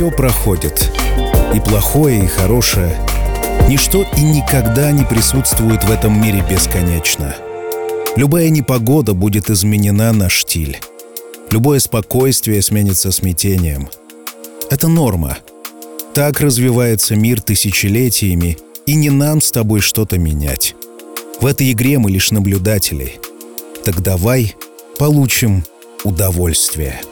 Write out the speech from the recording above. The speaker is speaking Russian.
Все проходит. И плохое, и хорошее. Ничто и никогда не присутствует в этом мире бесконечно. Любая непогода будет изменена на штиль. Любое спокойствие сменится смятением. Это норма. Так развивается мир тысячелетиями, и не нам с тобой что-то менять. В этой игре мы лишь наблюдатели. Так давай получим удовольствие.